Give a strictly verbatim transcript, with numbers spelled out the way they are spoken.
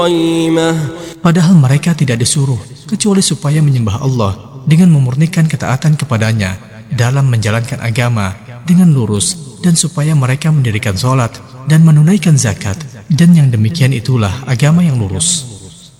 قيمة. Padahal mereka tidak disuruh kecuali supaya menyembah Allah dengan memurnikan ketaatan kepadanya dalam menjalankan agama dengan lurus, dan supaya mereka mendirikan sholat dan menunaikan zakat, dan yang demikian itulah agama yang lurus.